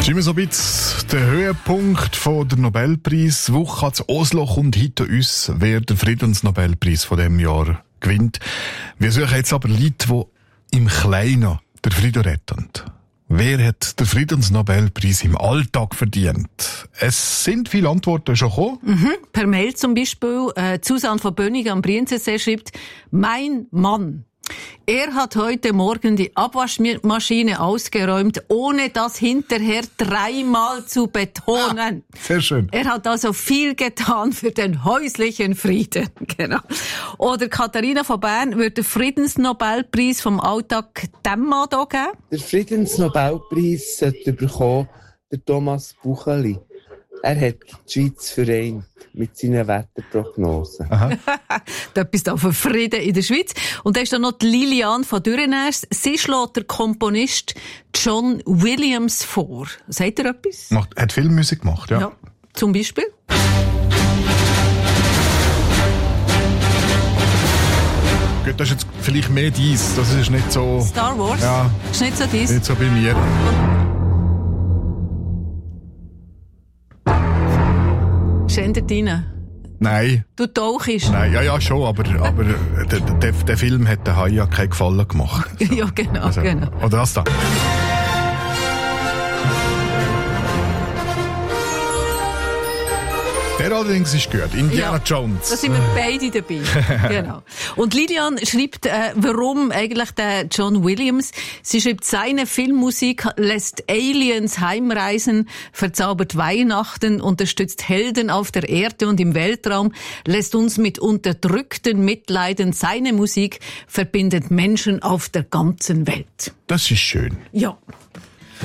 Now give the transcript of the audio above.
ist immer so ein bisschen der Höhepunkt von der Nobelpreiswoche zu Oslo kommt hinter uns, wer den Friedensnobelpreis von diesem Jahr gewinnt. Wir suchen jetzt aber Leute, die im Kleinen den Frieden retten. Wer hat den Friedensnobelpreis im Alltag verdient? Es sind viele Antworten schon gekommen. Per Mail zum Beispiel. Susanne von Bönig am Brienzersee schreibt, mein Mann. Er hat heute Morgen die Abwaschmaschine ausgeräumt, ohne das hinterher 3-mal zu betonen. Sehr schön. Er hat also viel getan für den häuslichen Frieden. Genau. Oder Katharina von Bern würde den Friedensnobelpreis vom Alltag dem Mann hier geben. Der Friedensnobelpreis sollte bekommen der Thomas Bucheli. Er hat die Schweiz vereint mit seinen Wetterprognosen. Etwas da für Frieden in der Schweiz. Und da ist dann noch die Lilian von Dürrenäs. Sie schlägt der Komponist John Williams vor. Sagt ihr etwas? Hat viel Musik gemacht, ja. Ja. Zum Beispiel? Gut, das ist jetzt vielleicht mehr dies. Das ist nicht so... Star Wars? Ja. Ist nicht so dies? Nicht so bei mir. Schändert rein. Nein. Du tauchst. Nein, ja, schon, aber der Film hat den Hai ja keinen Gefallen gemacht. So. Ja, genau. Oder das da. Der allerdings ist gut. Indiana Jones. Da sind wir beide dabei. Genau. Und Lilian schreibt, warum eigentlich der John Williams. Sie schreibt, seine Filmmusik lässt Aliens heimreisen, verzaubert Weihnachten, unterstützt Helden auf der Erde und im Weltraum, lässt uns mit Unterdrückten mitleiden. Seine Musik verbindet Menschen auf der ganzen Welt. Das ist schön. Ja.